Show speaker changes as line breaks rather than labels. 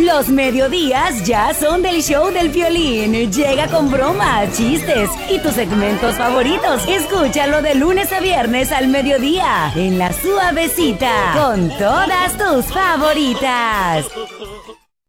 Los mediodías ya son del show del Piolín. Llega con bromas, chistes y tus segmentos favoritos. Escúchalo de lunes a viernes al mediodía en La Suavecita con todas tus favoritas.